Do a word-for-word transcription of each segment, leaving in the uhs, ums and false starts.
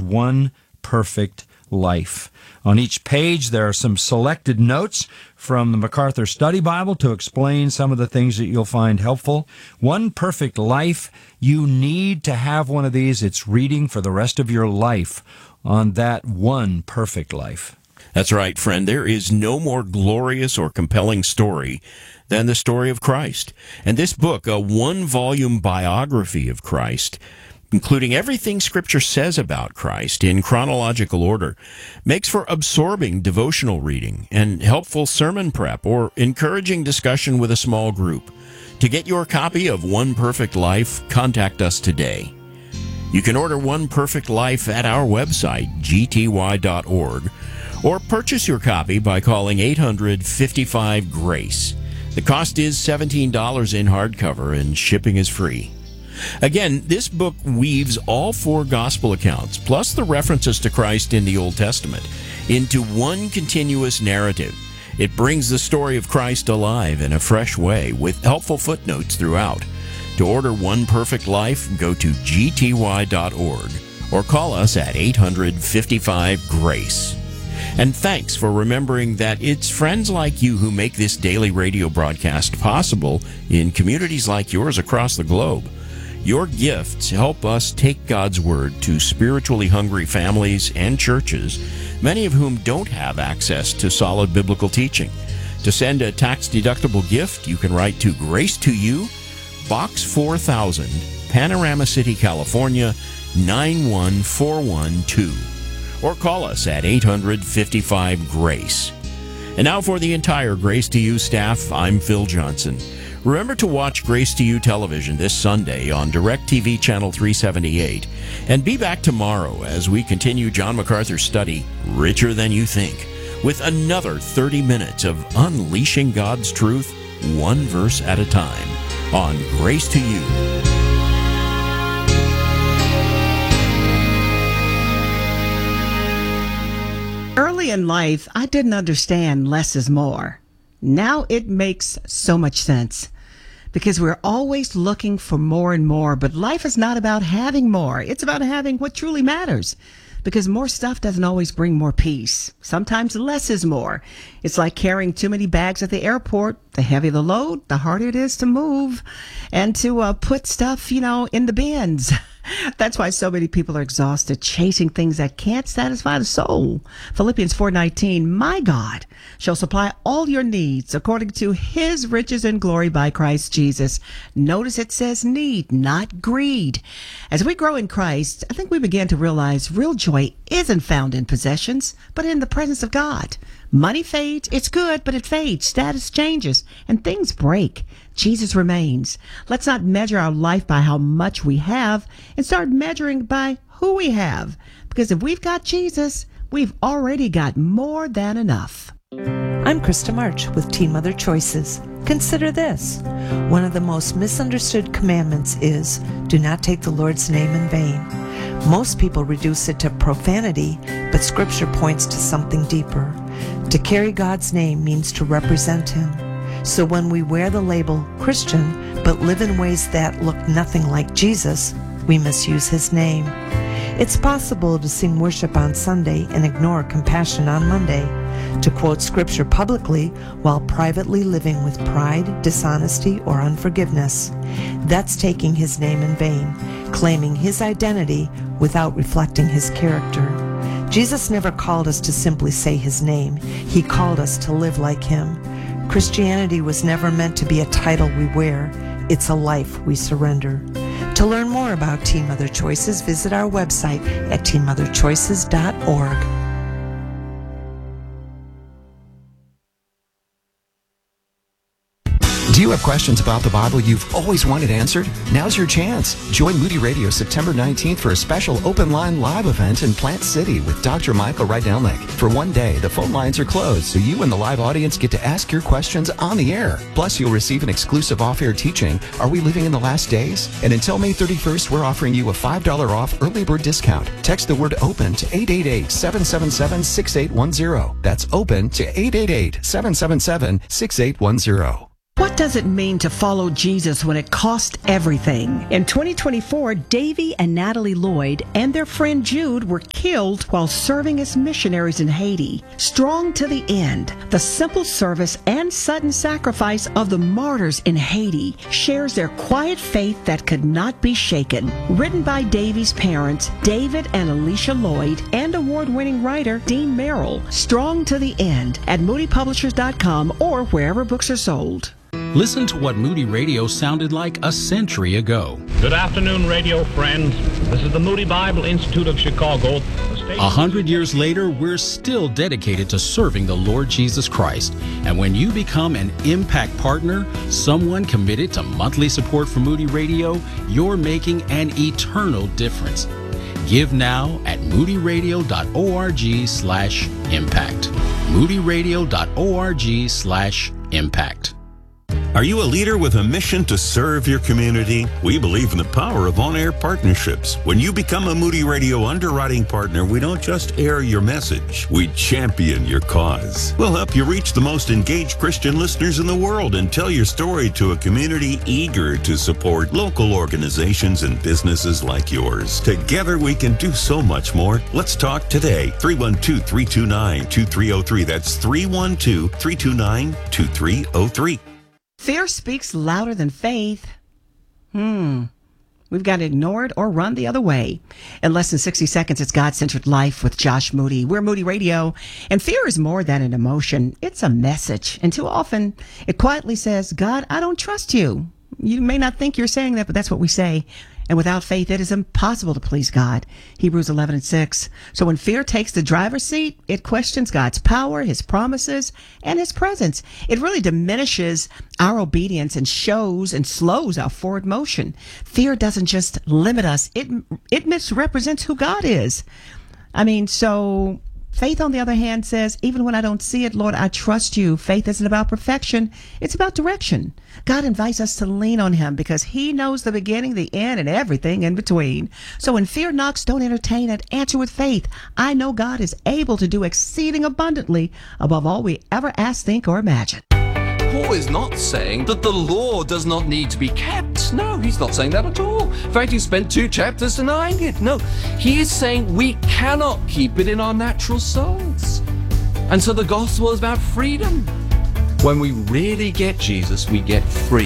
One Perfect Life. On each page, there are some selected notes from the MacArthur Study Bible to explain some of the things that you'll find helpful. One Perfect Life. You need to have one of these. It's reading for the rest of your life on that one perfect life. That's right, friend. There is no more glorious or compelling story than the story of Christ. And this book, a one-volume biography of Christ, including everything Scripture says about Christ in chronological order, makes for absorbing devotional reading and helpful sermon prep or encouraging discussion with a small group. To get your copy of One Perfect Life, contact us today. You can order One Perfect Life at our website, g t y dot org, or purchase your copy by calling eight hundred, fifty-five, GRACE. The cost is seventeen dollars in hardcover, and shipping is free. Again, this book weaves all four gospel accounts, plus the references to Christ in the Old Testament, into one continuous narrative. It brings the story of Christ alive in a fresh way, with helpful footnotes throughout. To order One Perfect Life, go to g t y dot org or call us at eight hundred, fifty-five, GRACE. And thanks for remembering that it's friends like you who make this daily radio broadcast possible in communities like yours across the globe. Your gifts help us take God's Word to spiritually hungry families and churches, many of whom don't have access to solid biblical teaching. To send a tax-deductible gift, you can write to Grace to You, Box four thousand, Panorama City, California, nine one four one two. Or call us at eight hundred, fifty-five, GRACE. And now for the entire Grace to You staff, I'm Phil Johnson. Remember to watch Grace to You television this Sunday on DirecTV Channel three seventy-eight. And be back tomorrow as we continue John MacArthur's study, Richer Than You Think, with another thirty minutes of unleashing God's truth, one verse at a time, on Grace to You. Early in life, I didn't understand less is more. Now it makes so much sense because we're always looking for more and more, but life is not about having more. It's about having what truly matters, because more stuff doesn't always bring more peace. Sometimes less is more. It's like carrying too many bags at the airport. The heavier the load, the harder it is to move and to uh, put stuff, you know, in the bins. That's why so many people are exhausted chasing things that can't satisfy the soul. Philippians four nineteen, my God shall supply all your needs according to his riches and glory by Christ Jesus. Notice it says need, not greed. As we grow in Christ, I think we begin to realize real joy isn't found in possessions, but in the presence of God. Money fades, it's good, but it fades. Status changes, and things break. Jesus remains. Let's not measure our life by how much we have and start measuring by who we have. Because if we've got Jesus, we've already got more than enough. I'm Krista March with Teen Mother Choices. Consider this. One of the most misunderstood commandments is, do not take the Lord's name in vain. Most people reduce it to profanity, but Scripture points to something deeper. To carry God's name means to represent Him. So when we wear the label Christian, but live in ways that look nothing like Jesus, we misuse His name. It's possible to sing worship on Sunday and ignore compassion on Monday, to quote Scripture publicly while privately living with pride, dishonesty, or unforgiveness. That's taking His name in vain, claiming His identity without reflecting His character. Jesus never called us to simply say His name. He called us to live like Him. Christianity was never meant to be a title we wear. It's a life we surrender. To learn more about Teen Mother Choices, visit our website at teen mother choices dot org. Do you have questions about the Bible you've always wanted answered? Now's your chance. Join Moody Radio September nineteenth for a special open line live event in Plant City with Doctor Michael Rydelnik. For one day, the phone lines are closed, so you and the live audience get to ask your questions on the air. Plus, you'll receive an exclusive off-air teaching, Are We Living in the Last Days? And until May thirty-first, we're offering you a five dollars off early bird discount. Text the word OPEN to eight eight eight, seven seven seven, six eight one zero. That's OPEN to eight eight eight, seven seven seven, six eight one zero. What does it mean to follow Jesus when it cost everything? In twenty twenty-four, Davy and Natalie Lloyd and their friend Jude were killed while serving as missionaries in Haiti. Strong to the end, the simple service and sudden sacrifice of the martyrs in Haiti shares their quiet faith that could not be shaken. Written by Davy's parents, David and Alicia Lloyd, and award-winning writer Dean Merrill. Strong to the end at moody publishers dot com or wherever books are sold. Listen to what Moody Radio sounded like a century ago. Good afternoon, radio friends. This is the Moody Bible Institute of Chicago. A hundred years later, we're still dedicated to serving the Lord Jesus Christ. And when you become an Impact Partner, someone committed to monthly support for Moody Radio, you're making an eternal difference. Give now at moody radio dot org slash impact. moody radio dot org slash impact. Are you a leader with a mission to serve your community? We believe in the power of on-air partnerships. When you become a Moody Radio underwriting partner, we don't just air your message, we champion your cause. We'll help you reach the most engaged Christian listeners in the world and tell your story to a community eager to support local organizations and businesses like yours. Together we can do so much more. Let's talk today. three one two, three two nine, two three zero three. That's three one two, three two nine, two three zero three. Fear speaks louder than faith. Hmm. We've got to ignore it or run the other way. In less than sixty seconds, it's God-Centered Life with Josh Moody. We're Moody Radio, and fear is more than an emotion. It's a message. And too often, it quietly says, God, I don't trust you. You may not think you're saying that, but that's what we say. And without faith, it is impossible to please God. Hebrews eleven and six. So when fear takes the driver's seat, it questions God's power, his promises, and his presence. It really diminishes our obedience and shows and slows our forward motion. Fear doesn't just limit us. It, it misrepresents who God is. I mean, so faith, on the other hand, says, even when I don't see it, Lord, I trust you. Faith isn't about perfection. It's about direction. God invites us to lean on him because he knows the beginning, the end, and everything in between. So when fear knocks, don't entertain it. Answer with faith. I know God is able to do exceeding abundantly above all we ever ask, think, or imagine. Paul is not saying that the law does not need to be kept. No, he's not saying that at all. In fact, he spent two chapters denying it. No, he is saying we cannot keep it in our natural souls. And so the gospel is about freedom. When we really get Jesus, we get free.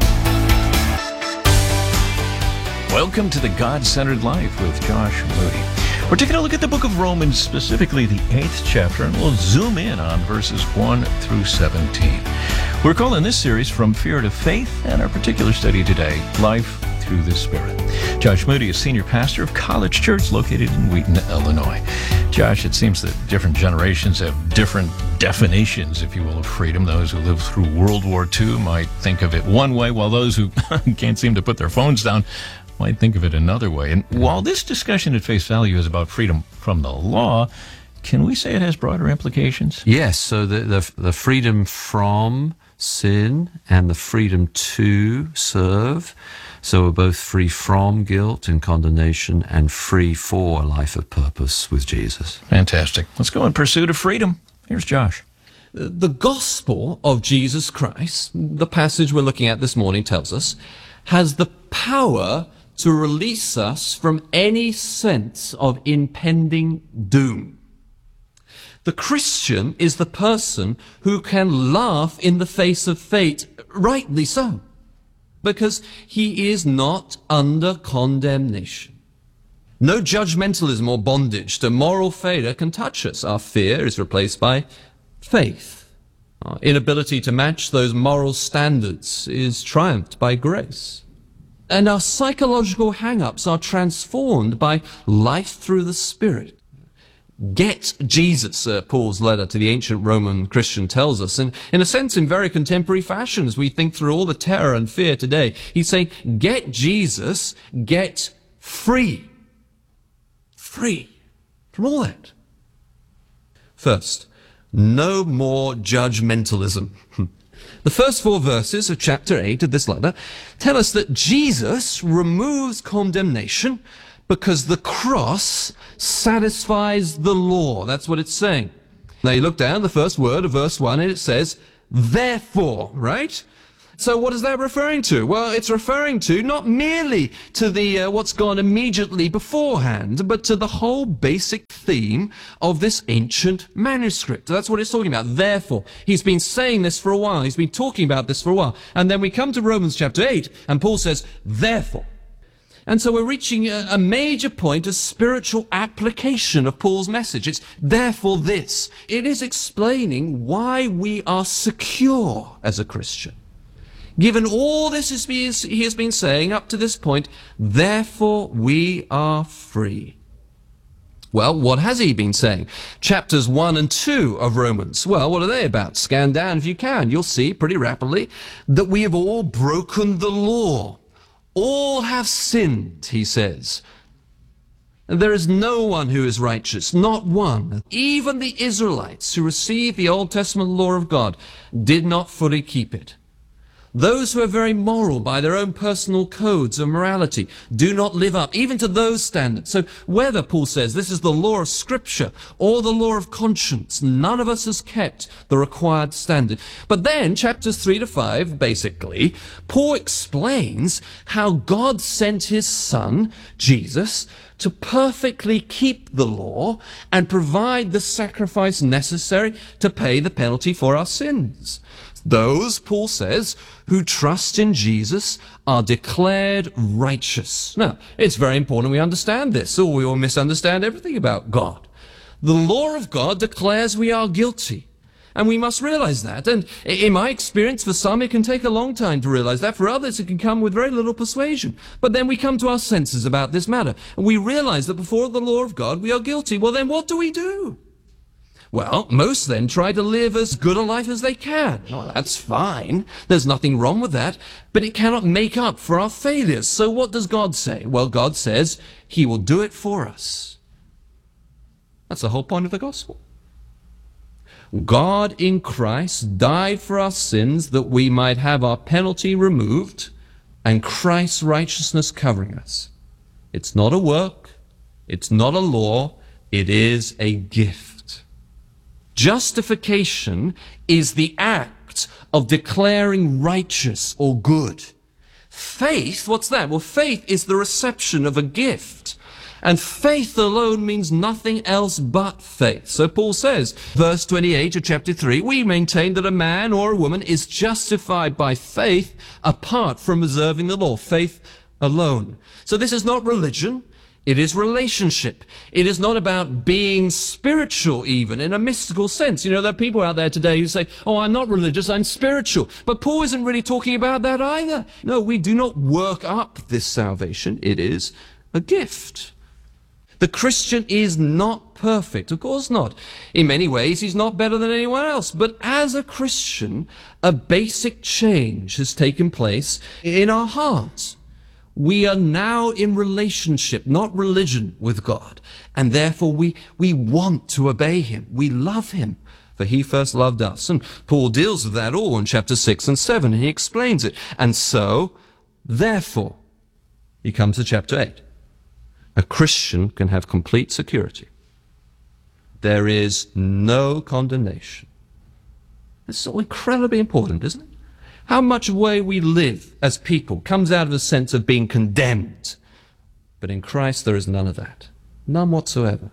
Welcome to the God-Centered Life with Josh Moody. We're taking a look at the book of Romans, specifically the eighth chapter, and we'll zoom in on verses one through seventeen. We're calling this series From Fear to Faith, and our particular study today, Life Through the Spirit. Josh Moody is senior pastor of College Church located in Wheaton, Illinois. Josh, it seems that different generations have different definitions, if you will, of freedom. Those who lived through World War Two might think of it one way, while those who can't seem to put their phones down might think of it another way. And while this discussion at face value is about freedom from the law, can we say it has broader implications? Yes, so the, the, the freedom from sin and the freedom to serve. So we're both free from guilt and condemnation and free for a life of purpose with Jesus. Fantastic. Let's go in pursuit of freedom. Here's Josh. The gospel of Jesus Christ, the passage we're looking at this morning tells us, has the power to release us from any sense of impending doom. The Christian is the person who can laugh in the face of fate, rightly so, because he is not under condemnation. No judgmentalism or bondage to moral failure can touch us. Our fear is replaced by faith. Our inability to match those moral standards is triumphed by grace. And our psychological hang-ups are transformed by life through the Spirit. Get Jesus, uh, Paul's letter to the ancient Roman Christian tells us, and in a sense in very contemporary fashion as we think through all the terror and fear today. He's saying, get Jesus, get free. Free from all that. First, no more judgmentalism. The first four verses of chapter eight of this letter tell us that Jesus removes condemnation because the cross satisfies the law. That's what it's saying. Now you look down the first word of verse one and it says, therefore, right? So what is that referring to? Well, it's referring to not merely to the uh, what's gone immediately beforehand, but to the whole basic theme of this ancient manuscript. That's what it's talking about. Therefore, he's been saying this for a while. He's been talking about this for a while. And then we come to Romans chapter eight, and Paul says, therefore. And so we're reaching a, a major point of spiritual application of Paul's message. It's therefore this. It is explaining why we are secure as a Christian. Given all this is, he has been saying up to this point, therefore we are free. Well, what has he been saying? Chapters one and two of Romans. Well, what are they about? Scan down if you can. You'll see pretty rapidly that we have all broken the law. All have sinned, he says. There is no one who is righteous, not one. Even the Israelites who received the Old Testament law of God did not fully keep it. Those who are very moral by their own personal codes of morality do not live up even to those standards. So whether, Paul says, this is the law of Scripture or the law of conscience, none of us has kept the required standard. But then, chapters three to five, basically, Paul explains how God sent his Son, Jesus, to perfectly keep the law and provide the sacrifice necessary to pay the penalty for our sins. Those, Paul says, who trust in Jesus are declared righteous. Now, it's very important we understand this, or we will misunderstand everything about God. The law of God declares we are guilty, and we must realize that. And in my experience, for some, it can take a long time to realize that. For others, it can come with very little persuasion. But then we come to our senses about this matter, and we realize that before the law of God, we are guilty. Well, then what do we do? Well, most then try to live as good a life as they can. Well, that's fine. There's nothing wrong with that. But it cannot make up for our failures. So what does God say? Well, God says he will do it for us. That's the whole point of the gospel. God in Christ died for our sins that we might have our penalty removed and Christ's righteousness covering us. It's not a work. It's not a law. It is a gift. Justification is the act of declaring righteous or good. Faith, what's that? Well, faith is the reception of a gift. And faith alone means nothing else but faith. So Paul says, verse twenty-eight of chapter three, we maintain that a man or a woman is justified by faith apart from observing the law. Faith alone. So this is not religion. It is relationship. It is not about being spiritual even in a mystical sense. You know, there are people out there today who say, oh, I'm not religious, I'm spiritual. But Paul isn't really talking about that either. No, we do not work up this salvation. It is a gift. The Christian is not perfect. Of course not. In many ways, he's not better than anyone else. But as a Christian, a basic change has taken place in our hearts. We are now in relationship, not religion, with God. And therefore we, we want to obey him. We love him, for he first loved us. And Paul deals with that all in chapter six and seven, and he explains it. And so, therefore, he comes to chapter eight. A Christian can have complete security. There is no condemnation. This is so incredibly important, isn't it? How much of the way we live as people comes out of a sense of being condemned. But in Christ there is none of that. None whatsoever.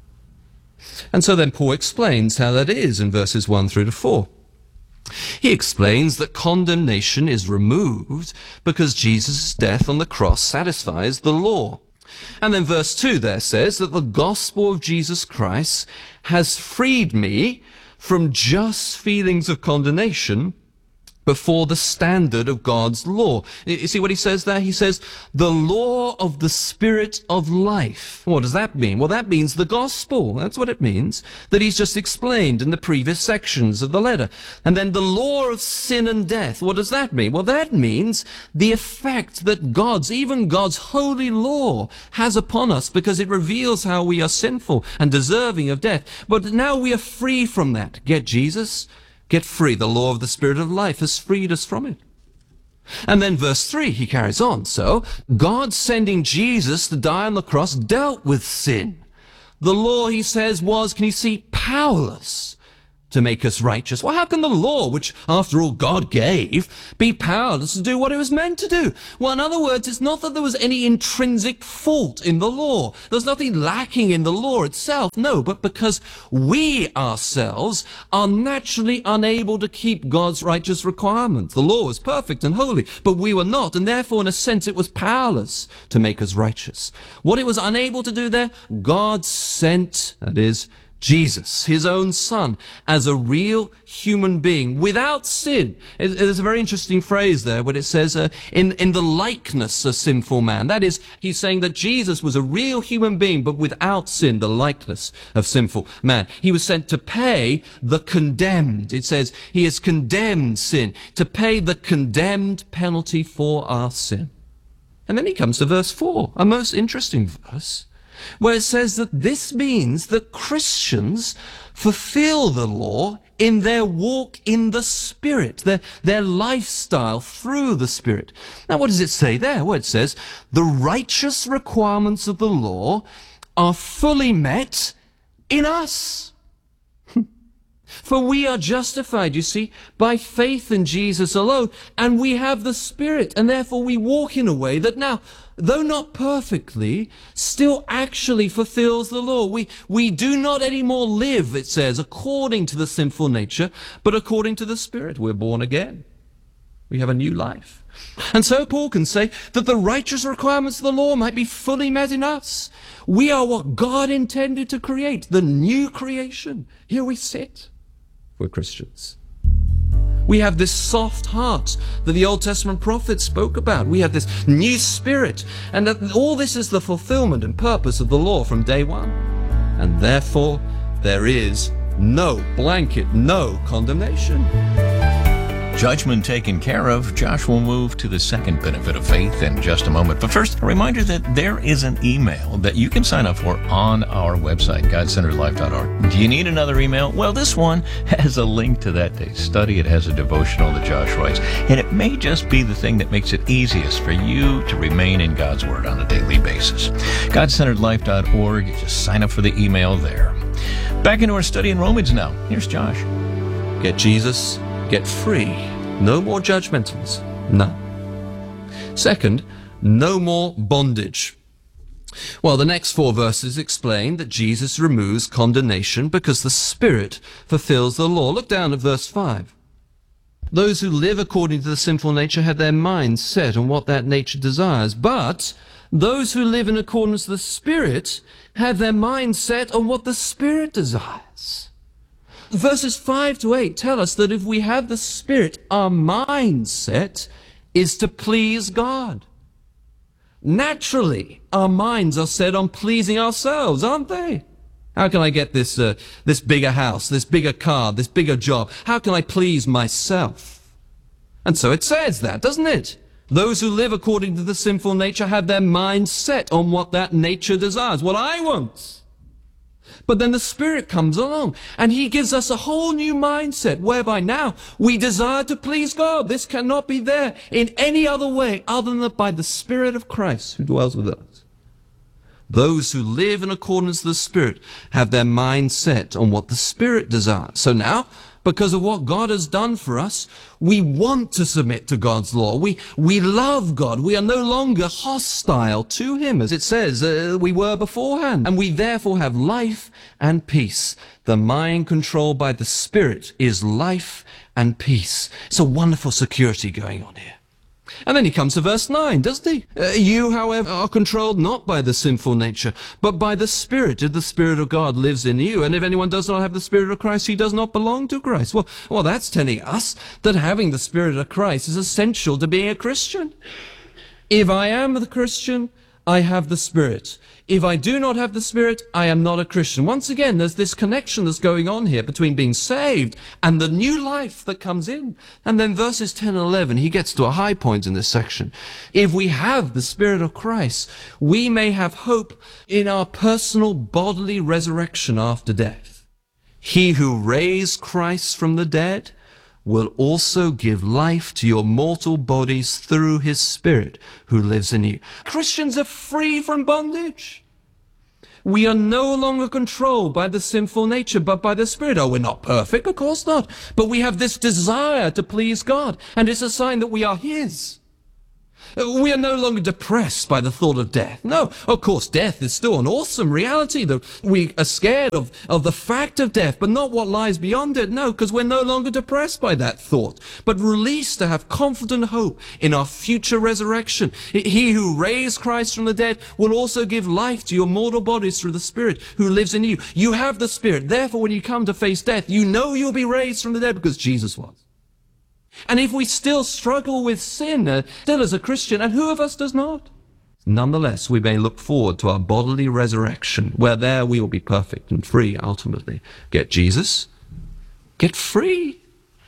And so then Paul explains how that is in verses one through to four. He explains that condemnation is removed because Jesus' death on the cross satisfies the law. And then verse two there says that the gospel of Jesus Christ has freed me from just feelings of condemnation before the standard of God's law. You see what he says there? He says, the law of the Spirit of life. What does that mean? Well, that means the gospel. That's what it means, that he's just explained in the previous sections of the letter. And then the law of sin and death. What does that mean? Well, that means the effect that God's, even God's holy law has upon us, because it reveals how we are sinful and deserving of death. But now we are free from that. Get Jesus? Get free. The law of the Spirit of life has freed us from it. And then verse three, he carries on. So, God sending Jesus to die on the cross dealt with sin. The law, he says, was, can you see, powerless. to make us righteous? Well, how can the law, which after all God gave, be powerless to do what it was meant to do? Well, in other words, it's not that there was any intrinsic fault in the law. There's nothing lacking in the law itself. No, but because we ourselves are naturally unable to keep God's righteous requirements. The law was perfect and holy, but we were not, and therefore, in a sense, it was powerless to make us righteous. What it was unable to do there, God sent, that is, Jesus, his own son, as a real human being without sin. There's a very interesting phrase there when it says, uh, in, in the likeness of sinful man. That is, he's saying that Jesus was a real human being, but without sin, the likeness of sinful man. He was sent to pay the condemned. It says he has condemned sin, to pay the condemned penalty for our sin. And then he comes to verse four, a most interesting verse, where it says that this means that Christians fulfill the law in their walk in the Spirit, their, their lifestyle through the Spirit. Now, what does it say there? Well, it says, the righteous requirements of the law are fully met in us. For we are justified, you see, by faith in Jesus alone, and we have the Spirit, and therefore we walk in a way that now, though not perfectly, still actually fulfills the law. We, we do not anymore live, it says, according to the sinful nature, but according to the Spirit. We're born again. We have a new life. And so Paul can say that the righteous requirements of the law might be fully met in us. We are what God intended to create, the new creation. Here we sit. We're Christians. We have this soft heart that the Old Testament prophets spoke about. We have this new spirit, and that all this is the fulfillment and purpose of the law from day one. And therefore, there is no blanket, no condemnation. Judgment taken care of, Josh will move to the second benefit of faith in just a moment. But first, a reminder that there is an email that you can sign up for on our website, god centered life dot org. Do you need another email? Well, this one has a link to that day's study. It has a devotional that Josh writes, and it may just be the thing that makes it easiest for you to remain in God's Word on a daily basis. god centered life dot org. Just sign up for the email there. Back into our study in Romans now. Here's Josh. Get Jesus, get free. No more judgmentals. None. Second, no more bondage. Well, the next four verses explain that Jesus removes condemnation because the Spirit fulfills the law. Look down at verse five. Those who live according to the sinful nature have their minds set on what that nature desires. But those who live in accordance with the Spirit have their minds set on what the Spirit desires. Verses five to eight tell us that if we have the Spirit, our mindset is to please God. Naturally, our minds are set on pleasing ourselves, aren't they? How can I get this, uh, this bigger house, this bigger car, this bigger job? How can I please myself? And so it says that, doesn't it? Those who live according to the sinful nature have their minds set on what that nature desires, what I want. But then the Spirit comes along and he gives us a whole new mindset whereby now we desire to please God. This cannot be there in any other way other than by the Spirit of Christ who dwells with us. Those who live in accordance with the Spirit have their mind set on what the Spirit desires. So now, because of what God has done for us, we want to submit to God's law. We, we love God. We are no longer hostile to Him, as it says uh, we were beforehand. And we therefore have life and peace. The mind controlled by the Spirit is life and peace. It's a wonderful security going on here. And then he comes to verse nine, doesn't he? Uh, you, however, are controlled not by the sinful nature, but by the Spirit, if the Spirit of God lives in you. And if anyone does not have the Spirit of Christ, he does not belong to Christ. Well, well, that's telling us that having the Spirit of Christ is essential to being a Christian. If I am the Christian, I have the Spirit. If I do not have the Spirit, I am not a Christian. Once again, there's this connection that's going on here between being saved and the new life that comes in. And then verses ten and eleven, he gets to a high point in this section. If we have the Spirit of Christ, we may have hope in our personal bodily resurrection after death. He who raised Christ from the dead will also give life to your mortal bodies through his Spirit who lives in you. Christians are free from bondage. We are no longer controlled by the sinful nature, but by the Spirit. Oh, we're not perfect, of course not. But we have this desire to please God, and it's a sign that we are His. We are no longer depressed by the thought of death. No, of course, death is still an awesome reality. That we are scared of, of the fact of death, but not what lies beyond it. No, because we're no longer depressed by that thought, but released to have confident hope in our future resurrection. He who raised Christ from the dead will also give life to your mortal bodies through the Spirit who lives in you. You have the Spirit. Therefore, when you come to face death, you know you'll be raised from the dead because Jesus was. And if we still struggle with sin, uh, still as a Christian, and who of us does not? Nonetheless, we may look forward to our bodily resurrection, where there we will be perfect and free, ultimately. Get Jesus, get free.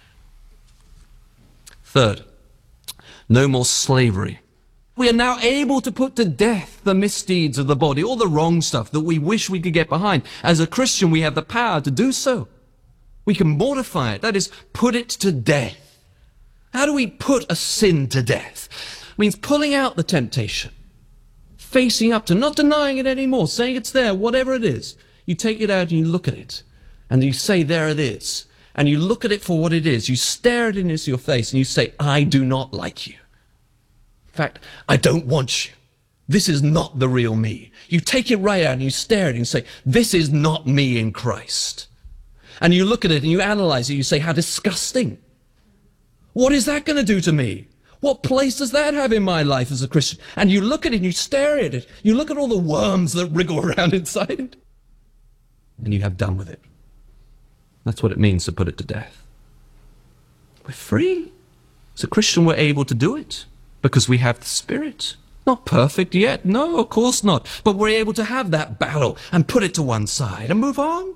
Third, no more slavery. We are now able to put to death the misdeeds of the body, all the wrong stuff that we wish we could get behind. As a Christian, we have the power to do so. We can mortify it, that is, put it to death. How do we put a sin to death? It means pulling out the temptation, facing up to, not denying it anymore, saying it's there, whatever it is. You take it out and you look at it, and you say, there it is. And you look at it for what it is. You stare it into your face, and you say, I do not like you. In fact, I don't want you. This is not the real me. You take it right out and you stare at it and you say, this is not me in Christ. And you look at it and you analyze it, you say, how disgusting. What is that going to do to me? What place does that have in my life as a Christian? And you look at it and you stare at it. You look at all the worms that wriggle around inside it. And you have done with it. That's what it means to put it to death. We're free. As a Christian, we're able to do it because we have the Spirit. Not perfect yet. No, of course not. But we're able to have that battle and put it to one side and move on.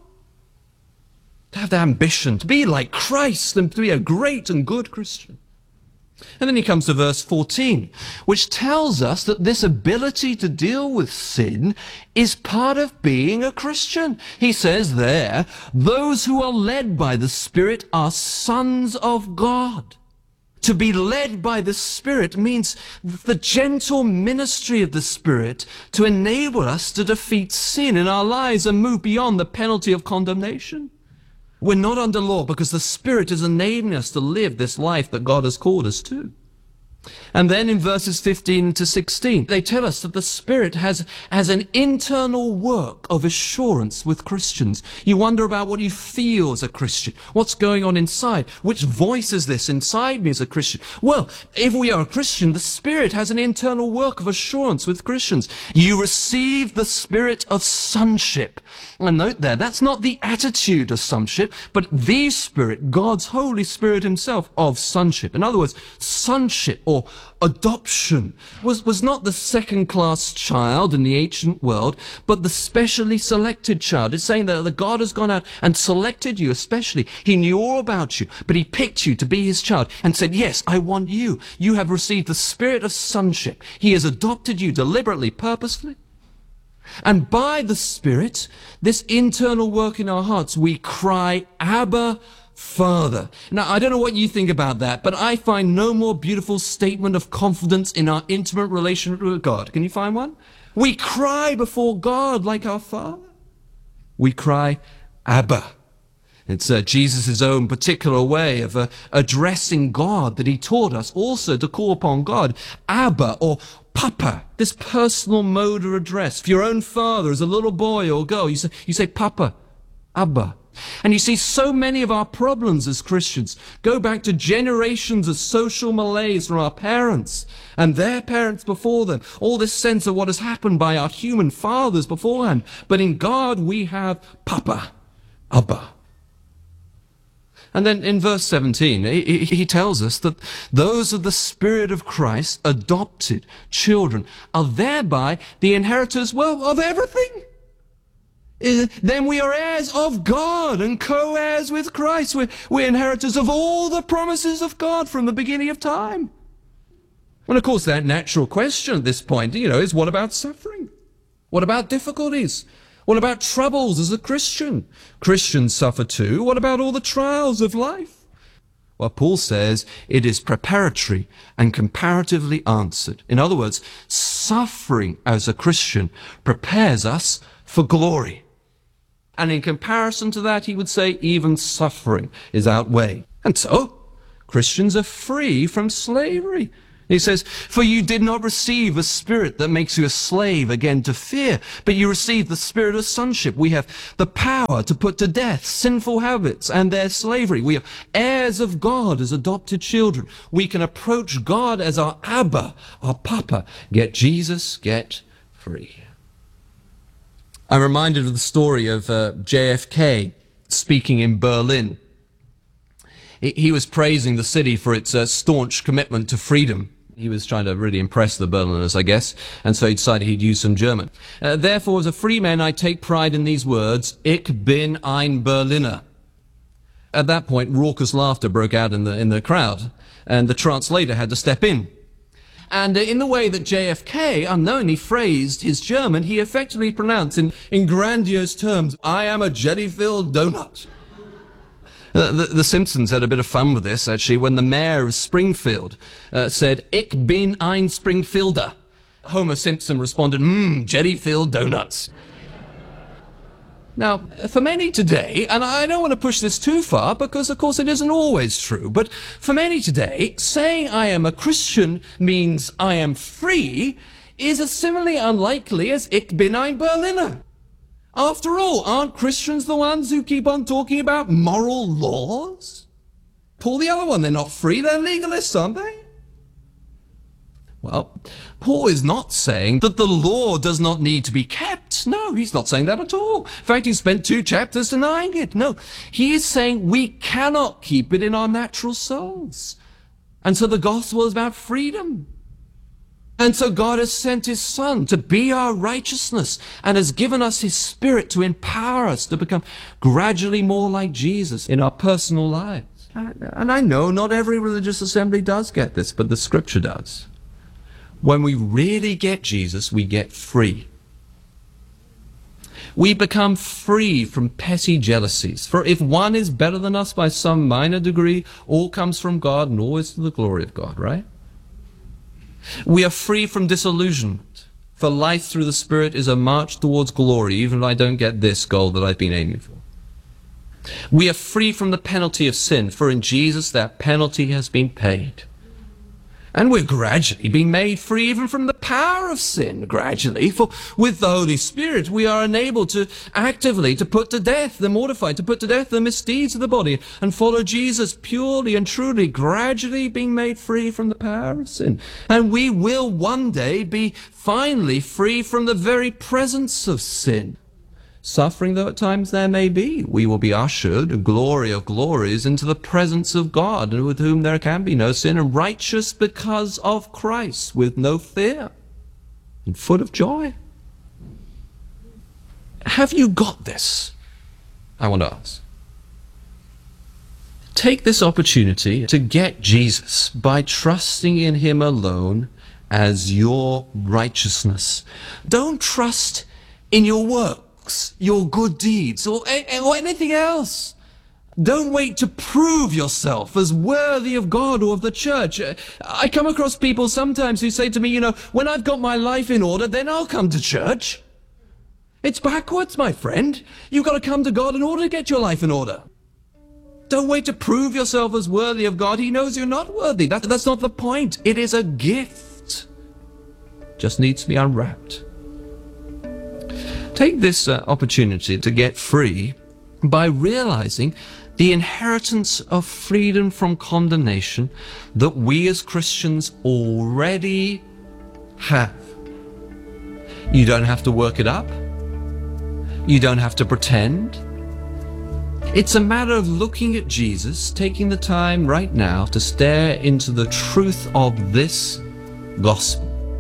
To have the ambition to be like Christ and to be a great and good Christian. And then he comes to verse fourteen, which tells us that this ability to deal with sin is part of being a Christian. He says there, those who are led by the Spirit are sons of God. To be led by the Spirit means the gentle ministry of the Spirit to enable us to defeat sin in our lives and move beyond the penalty of condemnation. We're not under law because the Spirit is enabling us to live this life that God has called us to. And then in verses fifteen to sixteen, they tell us that the Spirit has, has an internal work of assurance with Christians. You wonder about what you feel as a Christian. What's going on inside? Which voice is this inside me as a Christian? Well, if we are a Christian, the Spirit has an internal work of assurance with Christians. You receive the Spirit of sonship. And note there, that's not the attitude of sonship, but the Spirit, God's Holy Spirit himself, of sonship. In other words, sonship or adoption was, was not the second-class child in the ancient world, but the specially selected child. It's saying that, that God has gone out and selected you especially. He knew all about you, but he picked you to be his child and said, yes, I want you. You have received the Spirit of sonship. He has adopted you deliberately, purposefully. And by the Spirit, this internal work in our hearts, we cry, Abba, Father. Now, I don't know what you think about that, but I find no more beautiful statement of confidence in our intimate relationship with God. Can you find one? We cry before God like our Father. We cry, Abba. It's uh, Jesus' own particular way of uh, addressing God that he taught us also to call upon God. Abba or Papa, this personal mode of address. For your own father as a little boy or girl, you say, you say Papa, Abba. And you see, so many of our problems as Christians go back to generations of social malaise from our parents and their parents before them. All this sense of what has happened by our human fathers beforehand. But in God we have Papa, Abba. And then in verse seventeen, he, he tells us that those of the Spirit of Christ, adopted children, are thereby the inheritors, well, of everything. Then we are heirs of God and co-heirs with Christ. We're, we're inheritors of all the promises of God from the beginning of time. And of course, that natural question at this point, you know, is what about suffering? What about difficulties? What about troubles as a Christian? Christians suffer too. What about all the trials of life? Well, Paul says it is preparatory and comparatively answered. In other words, suffering as a Christian prepares us for glory. And in comparison to that, he would say even suffering is outweighed. And so, Christians are free from slavery. He says, for you did not receive a spirit that makes you a slave again to fear, but you received the spirit of sonship. We have the power to put to death sinful habits and their slavery. We are heirs of God as adopted children. We can approach God as our Abba, our Papa. Get Jesus, get free. I'm reminded of the story of uh, J F K speaking in Berlin. He, he was praising the city for its uh, staunch commitment to freedom. He was trying to really impress the Berliners, I guess, and so he decided he'd use some German. Uh, Therefore, as a free man, I take pride in these words, Ich bin ein Berliner. At that point, raucous laughter broke out in the, in the crowd, and the translator had to step in. And uh, in the way that J F K unknowingly phrased his German, he effectively pronounced in, in grandiose terms, I am a jelly-filled donut. Uh, the, the Simpsons had a bit of fun with this, actually, when the mayor of Springfield uh, said, Ich bin ein Springfielder. Homer Simpson responded, mmm, jelly-filled donuts. Now, for many today, and I don't want to push this too far because, of course, it isn't always true, but for many today, saying I am a Christian means I am free is as similarly unlikely as Ich bin ein Berliner. After all, aren't Christians the ones who keep on talking about moral laws? Paul the other one, they're not free, they're legalists, aren't they? Well, Paul is not saying that the law does not need to be kept. No, he's not saying that at all. In fact, he spent two chapters denying it. No, he is saying we cannot keep it in our natural souls. And so the gospel is about freedom. And so God has sent his Son to be our righteousness and has given us his Spirit to empower us to become gradually more like Jesus in our personal lives. And I know not every religious assembly does get this, but the Scripture does. When we really get Jesus, we get free. We become free from petty jealousies. For if one is better than us by some minor degree, all comes from God and all is to the glory of God, right? We are free from disillusionment, for life through the Spirit is a march towards glory, even if I don't get this goal that I've been aiming for. We are free from the penalty of sin, for in Jesus that penalty has been paid. And we're gradually being made free even from the power of sin, gradually, for with the Holy Spirit we are enabled to actively to put to death the mortified, to put to death the misdeeds of the body, and follow Jesus purely and truly, gradually being made free from the power of sin. And we will one day be finally free from the very presence of sin. Suffering though at times there may be, we will be ushered, glory of glories, into the presence of God, and with whom there can be no sin, and righteous because of Christ, with no fear, and full of joy. Have you got this? I want to ask. Take this opportunity to get Jesus by trusting in him alone as your righteousness. Don't trust in your work, your good deeds, or, or anything else. Don't wait to prove yourself as worthy of God or of the church. I come across people sometimes who say to me, you know, when I've got my life in order, then I'll come to church. It's backwards, my friend. You've got to come to God in order to get your life in order. Don't wait to prove yourself as worthy of God. He knows you're not worthy. That, that's not the point. It is a gift. Just needs to be unwrapped. Take this uh, opportunity to get free by realizing the inheritance of freedom from condemnation that we as Christians already have. You don't have to work it up. You don't have to pretend. It's a matter of looking at Jesus, taking the time right now to stare into the truth of this gospel,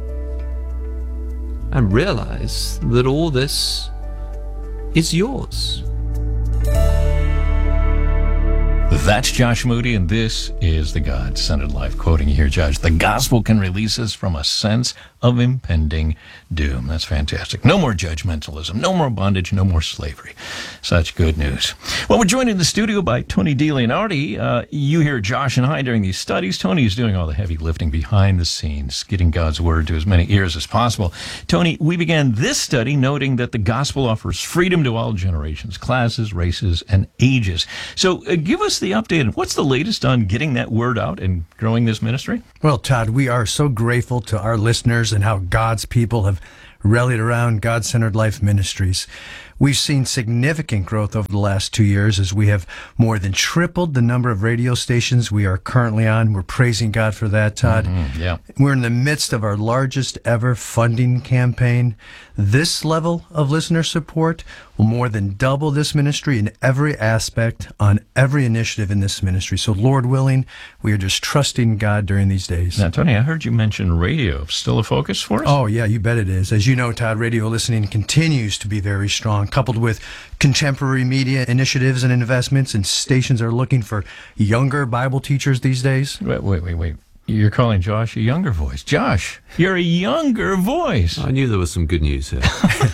and realize that all this is yours. That's Josh Moody, and this is The God-Centered Life. Quoting you here, Josh, the gospel can release us from a sense of impending doom. That's fantastic. No more judgmentalism, no more bondage, no more slavery. Such good news. Well, we're joined in the studio by Tony DeLeonardi. Uh, you hear Josh and I during these studies. Tony is doing all the heavy lifting behind the scenes, getting God's word to as many ears as possible. Tony, we began this study noting that the gospel offers freedom to all generations, classes, races, and ages. So uh, give us the update. What's the latest on getting that word out and growing this ministry? Well, Todd, we are so grateful to our listeners and how God's people have rallied around God-Centered Life Ministries. We've seen significant growth over the last two years as we have more than tripled the number of radio stations we are currently on. We're praising God for that, Todd. Mm-hmm, yeah. We're in the midst of our largest ever funding campaign. This level of listener support will more than double this ministry in every aspect on every initiative in this ministry. So, Lord willing, we are just trusting God during these days. Now, Tony, I heard you mention radio. Still a focus for us? Oh, yeah, you bet it is. As you know, Todd, radio listening continues to be very strong, coupled with contemporary media initiatives and investments, and stations are looking for younger Bible teachers these days. Wait, wait, wait, wait. You're calling Josh a younger voice. Josh, you're a younger voice. I knew there was some good news here.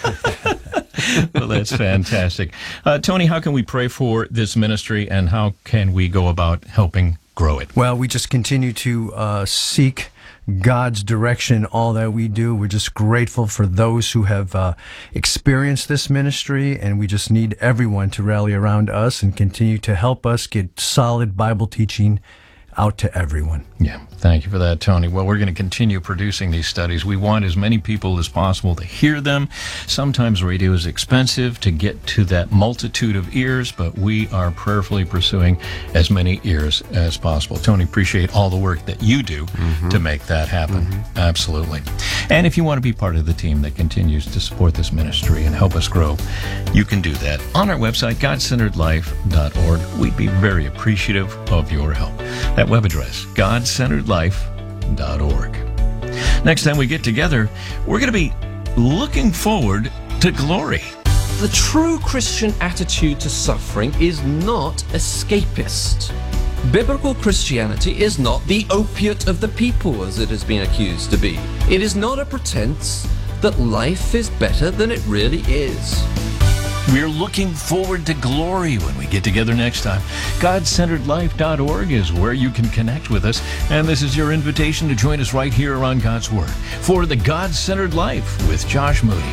Well, that's fantastic. Uh, Tony, how can we pray for this ministry, and how can we go about helping grow it? Well, we just continue to uh, seek God's direction in all that we do. We're just grateful for those who have uh, experienced this ministry, and we just need everyone to rally around us and continue to help us get solid Bible teaching out to everyone. Yeah, thank you for that, Tony. Well, we're going to continue producing these studies. We want as many people as possible to hear them. Sometimes radio is expensive to get to that multitude of ears, but we are prayerfully pursuing as many ears as possible. Tony, appreciate all the work that you do mm-hmm. to make that happen. Mm-hmm. Absolutely. And if you want to be part of the team that continues to support this ministry and help us grow, you can do that on our website, god centered life dot org. We'd be very appreciative of your help. That web address, god centered life dot org. Next time we get together, we're going to be looking forward to glory. The true Christian attitude to suffering is not escapist. Biblical Christianity is not the opiate of the people, as it has been accused to be. It is not a pretense that life is better than it really is. We're looking forward to glory when we get together next time. god centered life dot org is where you can connect with us, and this is your invitation to join us right here around God's Word for the God-Centered Life with Josh Moody.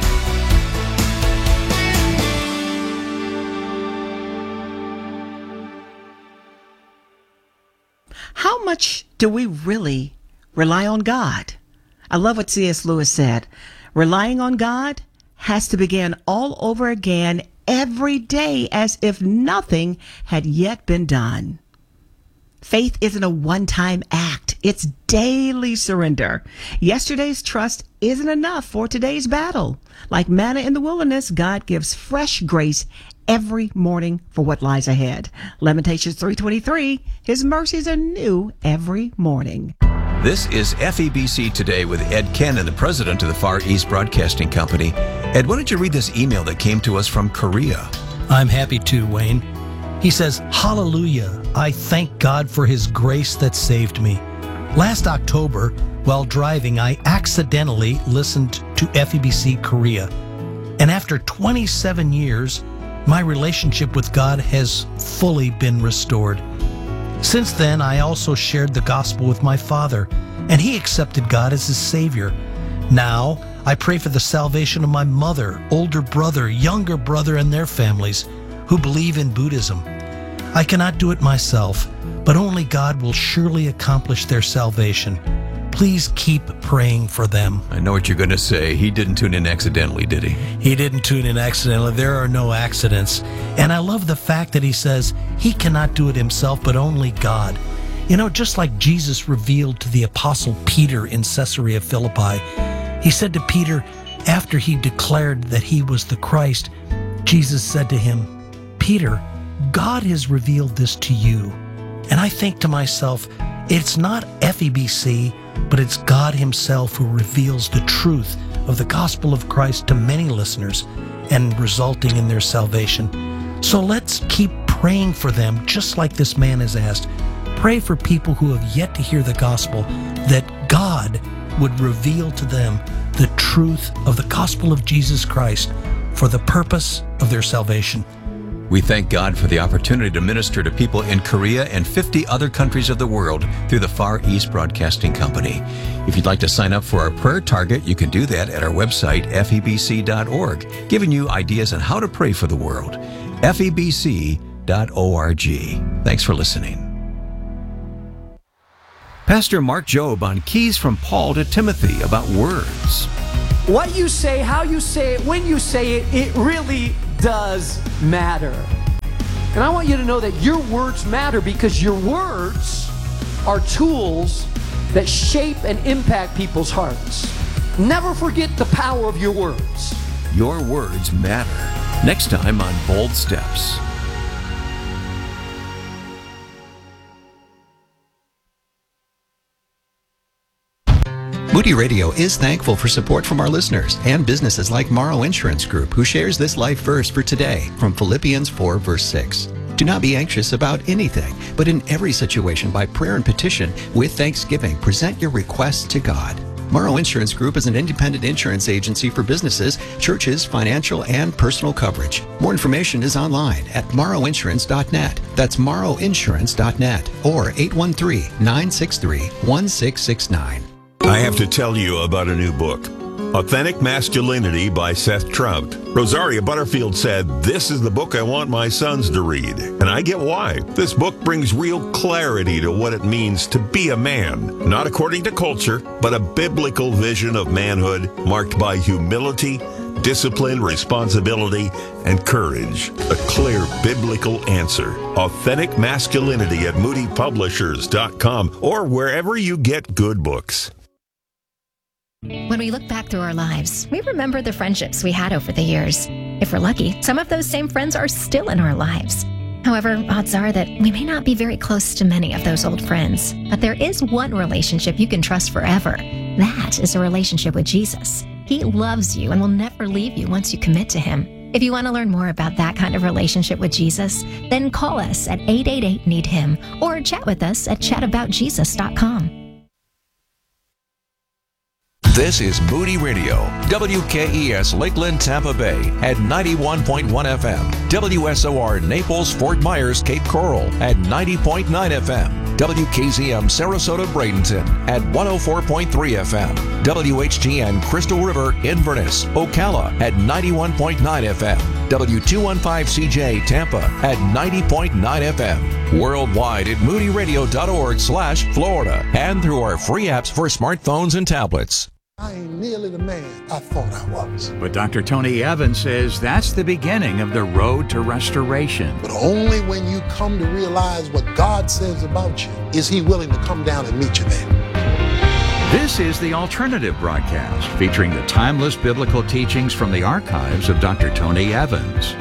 How much do we really rely on God? I love what C S Lewis said. Relying on God has to begin all over again every day as if nothing had yet been done. Faith isn't a one-time act. It's daily surrender. Yesterday's trust isn't enough for today's battle. Like manna in the wilderness, God gives fresh grace every morning for what lies ahead. Lamentations three twenty-three, His mercies are new every morning. This is F E B C Today with Ed Cannon, the president of the Far East Broadcasting Company. Ed, why don't you read this email that came to us from Korea? I'm happy to, Wayne. He says, "Hallelujah, I thank God for His grace that saved me. Last October, while driving, I accidentally listened to F E B C Korea. And after twenty-seven years, my relationship with God has fully been restored. Since then, I also shared the gospel with my father, and he accepted God as his Savior. Now, I pray for the salvation of my mother, older brother, younger brother, and their families who believe in Buddhism. I cannot do it myself, but only God will surely accomplish their salvation. Please keep praying for them." I know what you're going to say. He didn't tune in accidentally, did he? He didn't tune in accidentally. There are no accidents. And I love the fact that he says he cannot do it himself, but only God. You know, just like Jesus revealed to the Apostle Peter in Caesarea Philippi, he said to Peter, after he declared that he was the Christ, Jesus said to him, "Peter, God has revealed this to you." And I think to myself, it's not F E B C, but it's God Himself who reveals the truth of the gospel of Christ to many listeners and resulting in their salvation. So let's keep praying for them, just like this man has asked. Pray for people who have yet to hear the gospel, that God would reveal to them the truth of the gospel of Jesus Christ for the purpose of their salvation. We thank God for the opportunity to minister to people in Korea and fifty other countries of the world through the Far East Broadcasting Company. If you'd like to sign up for our prayer target, you can do that at our website, F E B C dot org, giving you ideas on how to pray for the world. F E B C dot org. Thanks for listening. Pastor Mark Jobe on Keys from Paul to Timothy about words. What you say, how you say it, when you say it, it really does matter. And I want you to know that your words matter, because your words are tools that shape and impact people's hearts. Never forget the power of your words. Your words matter. Next time on Bold Steps. Moody Radio is thankful for support from our listeners and businesses like Morrow Insurance Group, who shares this life verse for today from Philippians four, verse six. Do not be anxious about anything, but in every situation by prayer and petition with thanksgiving, present your requests to God. Morrow Insurance Group is an independent insurance agency for businesses, churches, financial, and personal coverage. More information is online at morrow insurance dot net. That's morrow insurance dot net or eight one three, nine six three, one six six nine. I have to tell you about a new book, Authentic Masculinity by Seth Trout. Rosaria Butterfield said, "This is the book I want my sons to read." And I get why. This book brings real clarity to what it means to be a man, not according to culture, but a biblical vision of manhood marked by humility, discipline, responsibility, and courage. A clear biblical answer. Authentic Masculinity at moody publishers dot com or wherever you get good books. When we look back through our lives, we remember the friendships we had over the years. If we're lucky, some of those same friends are still in our lives. However, odds are that we may not be very close to many of those old friends. But there is one relationship you can trust forever. That is a relationship with Jesus. He loves you and will never leave you once you commit to Him. If you want to learn more about that kind of relationship with Jesus, then call us at eight eight eight, need him or chat with us at chat about jesus dot com. This is Moody Radio, W K E S Lakeland, Tampa Bay at ninety-one point one F M, W S O R Naples, Fort Myers, Cape Coral at ninety point nine F M, W K Z M Sarasota, Bradenton at one oh four point three F M, W H G N Crystal River, Inverness, Ocala at ninety-one point nine F M, W two fifteen C J Tampa at ninety point nine F M, worldwide at moody radio dot org slash Florida, and through our free apps for smartphones and tablets. I ain't nearly the man I thought I was. But Doctor Tony Evans says that's the beginning of the road to restoration. But only when you come to realize what God says about you is He willing to come down and meet you there. This is the Alternative Broadcast, featuring the timeless biblical teachings from the archives of Doctor Tony Evans.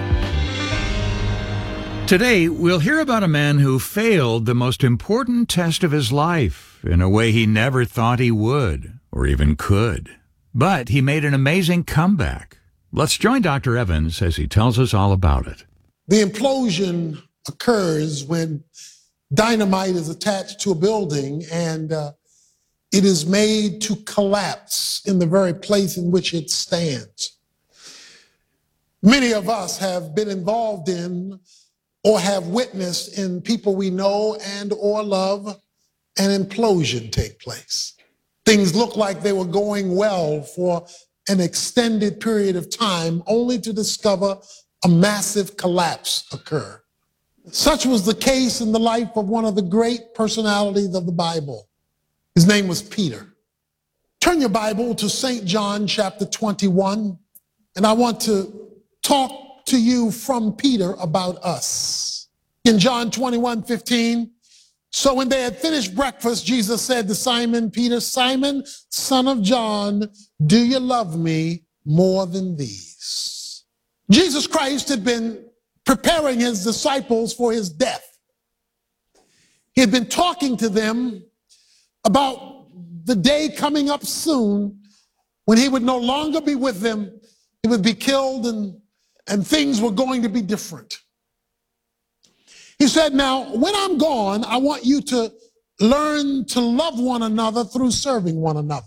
Today, we'll hear about a man who failed the most important test of his life in a way he never thought he would, or even could. But he made an amazing comeback. Let's join Doctor Evans as he tells us all about it. The implosion occurs when dynamite is attached to a building and uh, it is made to collapse in the very place in which it stands. Many of us have been involved in or have witnessed in people we know and or love an implosion take place. Things look like they were going well for an extended period of time, only to discover a massive collapse occur. Such was the case in the life of one of the great personalities of the Bible. His name was Peter. Turn your Bible to Saint John chapter twenty-one, and I want to talk to you from Peter about us. In John twenty-one fifteen, so when they had finished breakfast, Jesus said to Simon Peter, "Simon, son of John, do you love me more than these?" Jesus Christ had been preparing his disciples for his death. He had been talking to them about the day coming up soon when he would no longer be with them. He would be killed and, and things were going to be different. He said, now, when I'm gone, I want you to learn to love one another through serving one another.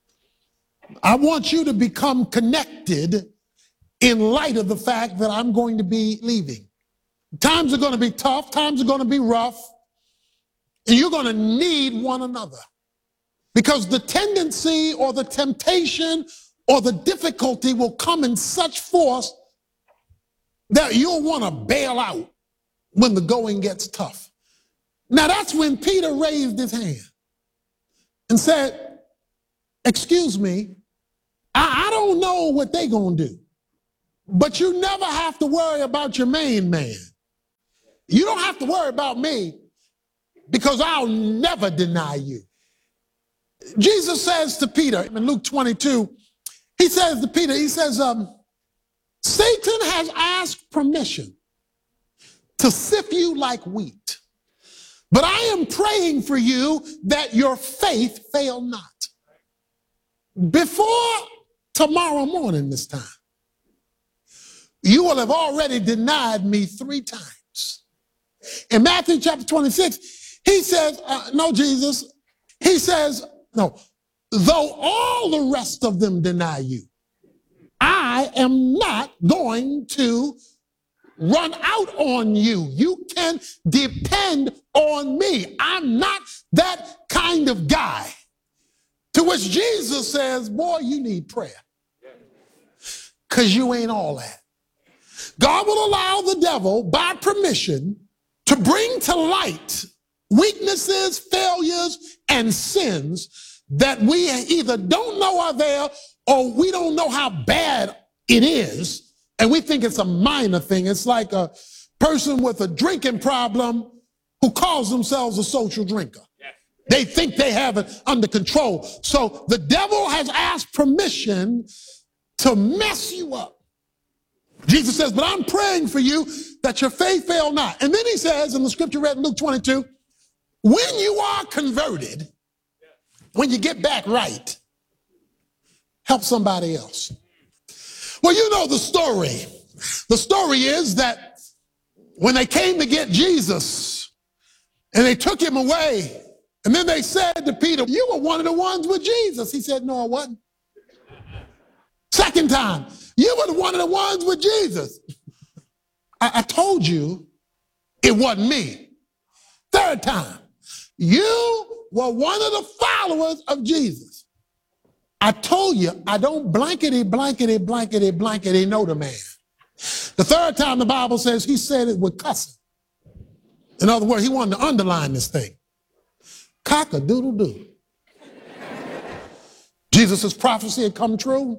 I want you to become connected in light of the fact that I'm going to be leaving. Times are going to be tough. Times are going to be rough. And you're going to need one another. Because the tendency or the temptation or the difficulty will come in such force that you'll want to bail out when the going gets tough. Now that's when Peter raised his hand and said, excuse me, I, I don't know what they're going to do, but you never have to worry about your main man. You don't have to worry about me because I'll never deny you. Jesus says to Peter in Luke twenty-two, he says to Peter, he says, um, Satan has asked permission to sift you like wheat, but I am praying for you that your faith fail not. Before tomorrow morning this time, you will have already denied me three times. In Matthew chapter twenty-six, he says, uh, no, Jesus, he says, no, though all the rest of them deny you, I am not going to run out on you. You can depend on me. I'm not that kind of guy. To which Jesus says, boy, you need prayer. Because you ain't all that. God will allow the devil, by permission, to bring to light weaknesses, failures, and sins that we either don't know are there or we don't know how bad it is, and we think it's a minor thing. It's like a person with a drinking problem who calls themselves a social drinker. They think they have it under control. So the devil has asked permission to mess you up. Jesus says, but I'm praying for you that your faith fail not. And then he says in the scripture read in Luke twenty-two, when you are converted, when you get back right, help somebody else. Well, you know the story. The story is that when they came to get Jesus and they took him away, and then they said to Peter, you were one of the ones with Jesus. He said, no, I wasn't. Second time, you were one of the ones with Jesus. I, I told you it wasn't me. Third time, you were one of the followers of Jesus. I told you I don't blankety, blankety, blankety, blankety know the man. The third time the Bible says he said it with cussing. In other words, he wanted to underline this thing. Cock-a-doodle-doo. Jesus' prophecy had come true.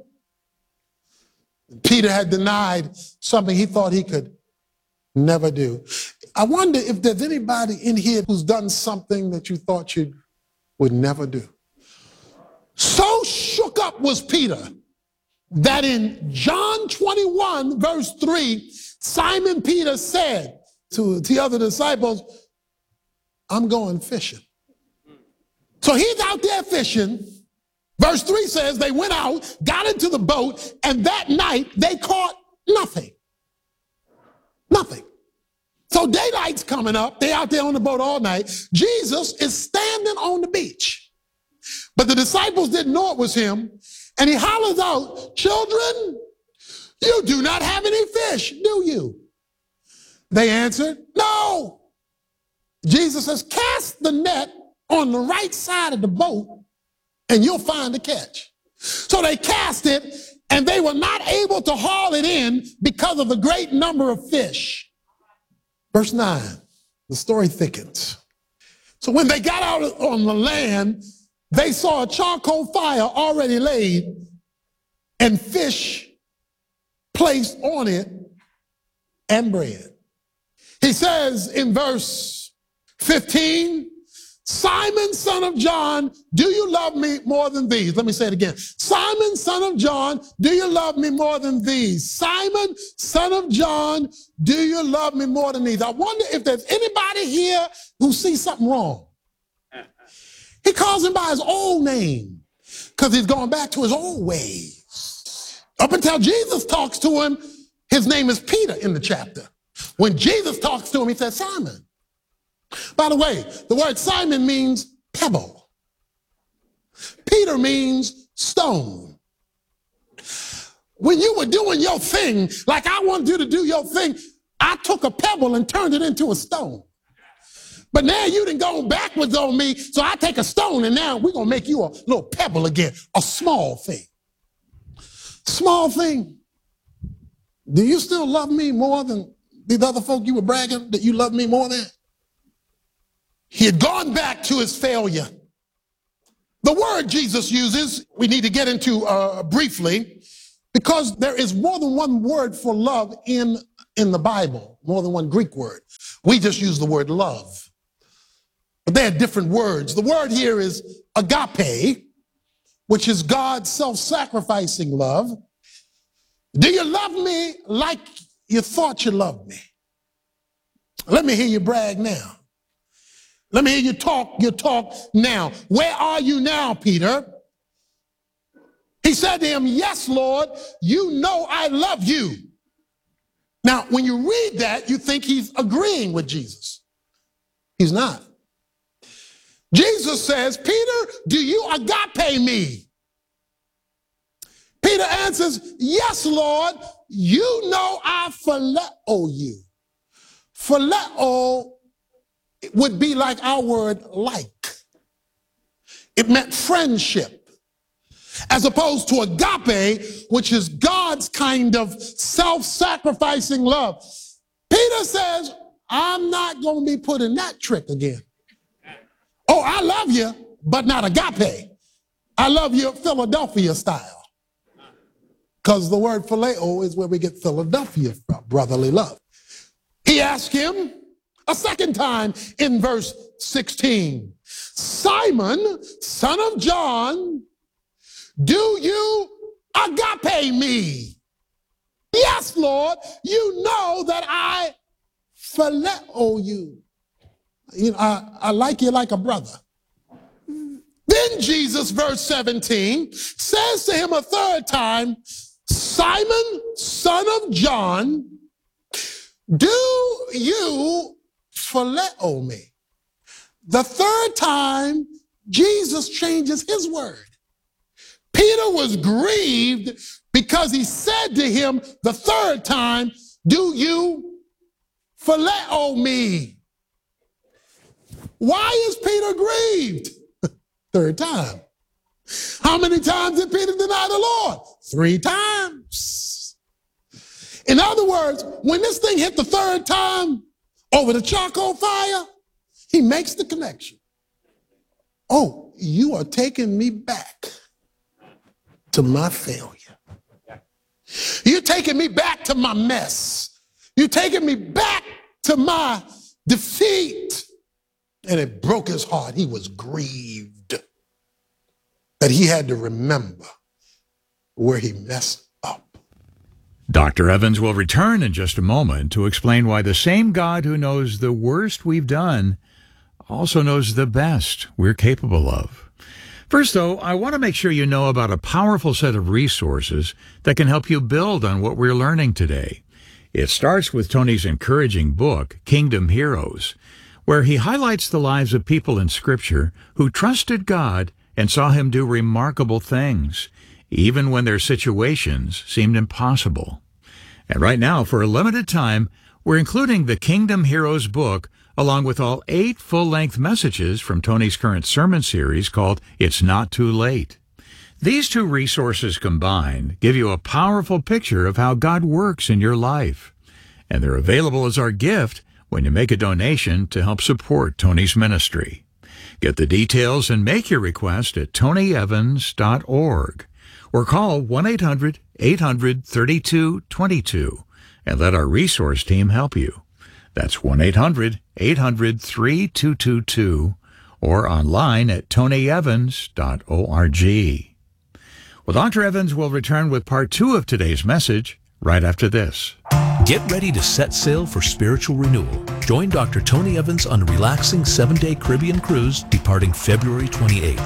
Peter had denied something he thought he could never do. I wonder if there's anybody in here who's done something that you thought you would never do. So shook up was Peter that in John twenty-one, verse three, Simon Peter said to the other disciples, I'm going fishing. So he's out there fishing. Verse three says they went out, got into the boat, and that night they caught nothing. Nothing. So daylight's coming up. They're out there on the boat all night. Jesus is standing on the beach. But the disciples didn't know it was him. And he hollers out, children, you do not have any fish, do you? They answered, no. Jesus says, cast the net on the right side of the boat and you'll find a catch. So they cast it and they were not able to haul it in because of the great number of fish. Verse nine, the story thickens. So when they got out on the land, they saw a charcoal fire already laid and fish placed on it and bread. He says in verse fifteen, Simon, son of John, do you love me more than these? Let me say it again. Simon, son of John, do you love me more than these? Simon, son of John, do you love me more than these? I wonder if there's anybody here who sees something wrong. He calls him by his old name because he's going back to his old ways. Up until Jesus talks to him, his name is Peter in the chapter. When Jesus talks to him, he says, Simon, By the way, the word Simon means pebble. Peter means stone. When you were doing your thing, like I wanted you to do your thing, I took a pebble and turned it into a stone. But now you done gone backwards on me, so I take a stone and now we're going to make you a little pebble again, a small thing. Small thing. Do you still love me more than these other folk you were bragging that you love me more than? He had gone back to his failure. The word Jesus uses, we need to get into uh, briefly, because there is more than one word for love in, in the Bible, more than one Greek word. We just use the word love. But they are different words. The word here is agape, which is God's self-sacrificing love. Do you love me like you thought you loved me? Let me hear you brag now. Let me hear you talk your talk now. Where are you now, Peter? He said to him, yes, Lord, you know I love you. Now, when you read that, you think he's agreeing with Jesus. He's not. Jesus says, Peter, do you agape me? Peter answers, yes, Lord, you know I phileo you. Phileo would be like our word like. It meant friendship, as opposed to agape, which is God's kind of self-sacrificing love. Peter says, I'm not going to be put in that trick again. Oh, I love you, but not agape. I love you Philadelphia style. Because the word phileo is where we get Philadelphia from, brotherly love. He asked him a second time in verse sixteen, Simon, son of John, do you agape me? Yes, Lord, you know that I phileo you. You know, I, I like you like a brother. Then Jesus, verse seventeen, says to him a third time, Simon, son of John, do you phileo me? The third time, Jesus changes his word. Peter was grieved because he said to him the third time, do you phileo me? Why is Peter grieved? Third time. How many times did Peter deny the Lord? Three times. In other words, when this thing hit the third time over the charcoal fire, he makes the connection. Oh, you are taking me back to my failure. You're taking me back to my mess. You're taking me back to my defeat. And it broke his heart. He was grieved that he had to remember where he messed up. Doctor Evans will return in just a moment to explain why the same God who knows the worst we've done also knows the best we're capable of. First, though, I want to make sure you know about a powerful set of resources that can help you build on what we're learning today. It starts with Tony's encouraging book, Kingdom Heroes, where he highlights the lives of people in Scripture who trusted God and saw him do remarkable things, even when their situations seemed impossible. And right now, for a limited time, we're including the Kingdom Heroes book along with all eight full-length messages from Tony's current sermon series called It's Not Too Late. These two resources combined give you a powerful picture of how God works in your life. And they're available as our gift when you make a donation to help support Tony's ministry. Get the details and make your request at tony evans dot org or call one eight hundred eight hundred thirty-two twenty-two and let our resource team help you. That's one eight hundred eight hundred thirty-two twenty-two or online at tony evans dot org. Well, Doctor Evans will return with part two of today's message right after this. Get ready to set sail for spiritual renewal. Join Doctor Tony Evans on a relaxing seven-day Caribbean cruise departing February twenty-eighth.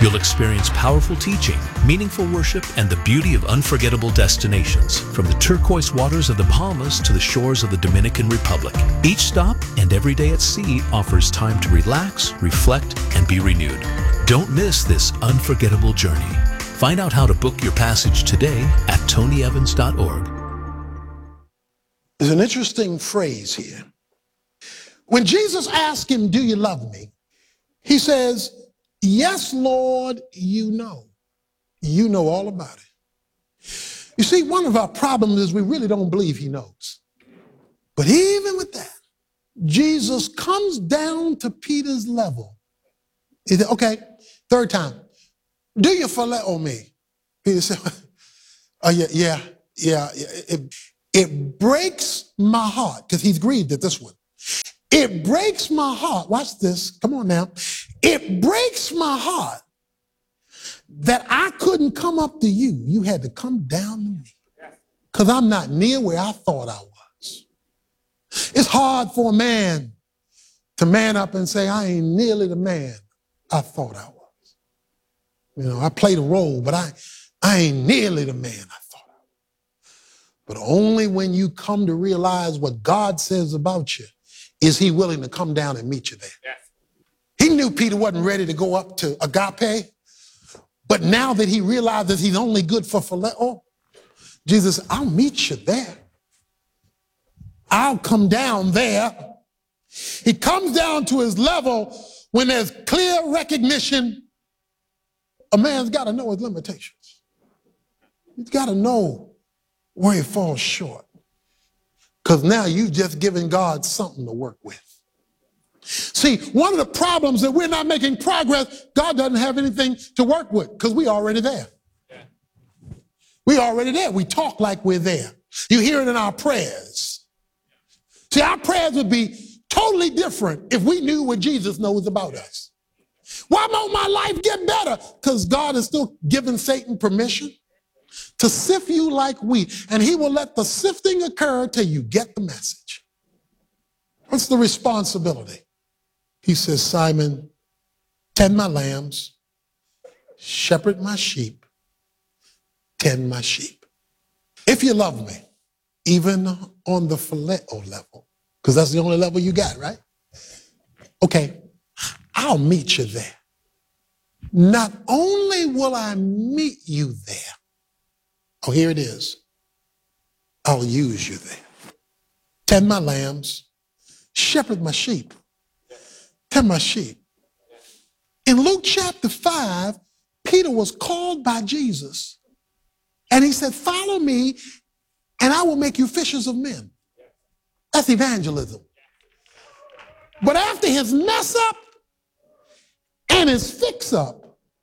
You'll experience powerful teaching, meaningful worship, and the beauty of unforgettable destinations, from the turquoise waters of the Bahamas to the shores of the Dominican Republic. Each stop and every day at sea offers time to relax, reflect, and be renewed. Don't miss this unforgettable journey. Find out how to book your passage today at tony evans dot org. There's an interesting phrase here. When Jesus asked him, "Do you love me?" he says, "Yes, Lord, you know. You know all about it." You see, one of our problems is we really don't believe he knows. But even with that, Jesus comes down to Peter's level. He said, okay, third time, "Do you phileo me?" Peter said, "Oh, yeah, yeah, yeah. It, it breaks my heart," because he's grieved at this one. "It breaks my heart." Watch this. Come on now. "It breaks my heart that I couldn't come up to you. You had to come down to me because I'm not near where I thought I was." It's hard for a man to man up and say, "I ain't nearly the man I thought I was. You know, I played a role, but I, I ain't nearly the man I thought I was." But only when you come to realize what God says about you is he willing to come down and meet you there. Yes. He knew Peter wasn't ready to go up to agape, but now that he realizes he's only good for phileo, Jesus said, "I'll meet you there. I'll come down there." He comes down to his level when there's clear recognition. A man's got to know his limitations. He's got to know where he falls short. Because now you've just given God something to work with. See, one of the problems that we're not making progress, God doesn't have anything to work with because we're already there. We're already there. We talk like we're there. You hear it in our prayers. See, our prayers would be totally different if we knew what Jesus knows about us. Why won't my life get better? Because God is still giving Satan permission to sift you like wheat, and he will let the sifting occur till you get the message. What's the responsibility? He says, "Simon, tend my lambs, shepherd my sheep, tend my sheep. If you love me, even on the phileo level," because that's the only level you got, right? "Okay, I'll meet you there. Not only will I meet you there," oh, here it is, "I'll use you there. Tend my lambs, shepherd my sheep, tend my sheep." In Luke chapter five, Peter was called by Jesus, and he said, "Follow me, and I will make you fishers of men." That's evangelism. But after his mess up and his fix up,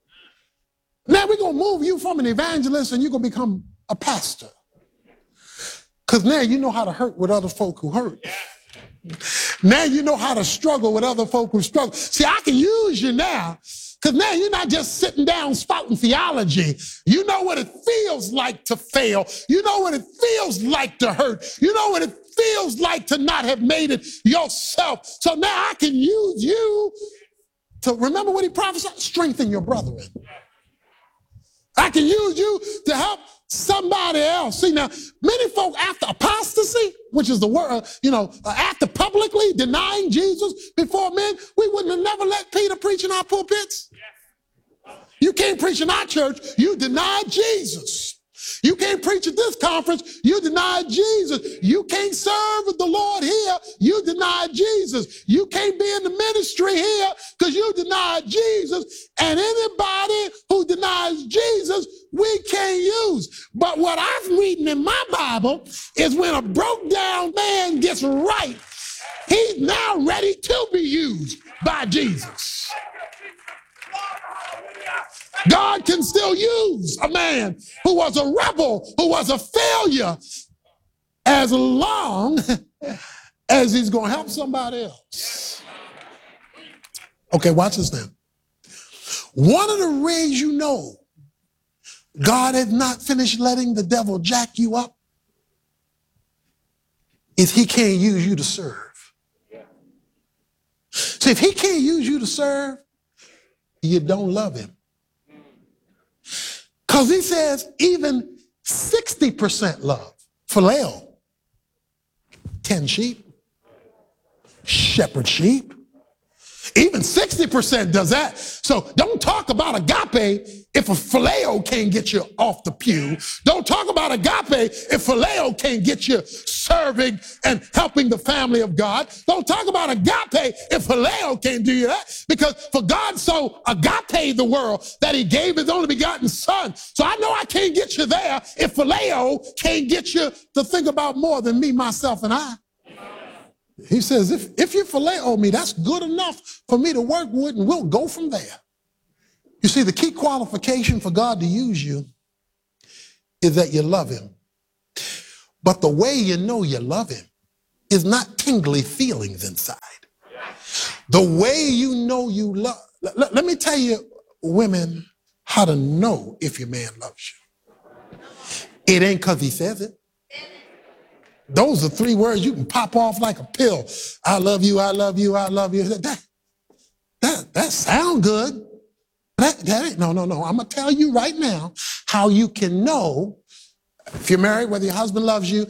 now we're going to move you from an evangelist and you're going to become a pastor. Because now you know how to hurt with other folk who hurt. Now you know how to struggle with other folk who struggle. See, I can use you now because now you're not just sitting down spouting theology. You know what it feels like to fail. You know what it feels like to hurt. You know what it feels like to not have made it yourself. So now I can use you to, remember what he prophesied? Strengthen your brethren. I can use you to help somebody else. See, now, many folk after apostasy, which is the word, you know, after publicly denying Jesus before men, we wouldn't have never let Peter preach in our pulpits. You can't preach in our church. You denied Jesus. You can't preach at this conference. You denied Jesus. You can't serve with the Lord here. You denied Jesus. You can't be in the ministry here because you denied Jesus. And anybody who denies Jesus, we can't use. But what I'm reading in my Bible is when a broke down man gets right, he's now ready to be used by Jesus. God can still use a man who was a rebel, who was a failure, as long as he's going to help somebody else. Okay, watch this now. One of the ways you know God has not finished letting the devil jack you up is he can't use you to serve. See, if he can't use you to serve, you don't love him. Because he says even sixty percent love. Phileo, ten sheep, shepherd sheep. Even sixty percent does that. So don't talk about agape if a phileo can't get you off the pew. Don't talk about agape if phileo can't get you serving and helping the family of God. Don't talk about agape if phileo can't do that. Because for God so agape the world that he gave his only begotten son. So I know I can't get you there if phileo can't get you to think about more than me, myself, and I. He says, if, if you phileo me, that's good enough for me to work with, and we'll go from there. You see, the key qualification for God to use you is that you love him. But the way you know you love him is not tingly feelings inside. The way you know you love, let, let me tell you, women, how to know if your man loves you. It ain't because he says it. Those are three words you can pop off like a pill. I love you, I love you, I love you. That, that, that sound good. That, that ain't, no, no, no. I'm going to tell you right now how you can know if you're married, whether your husband loves you,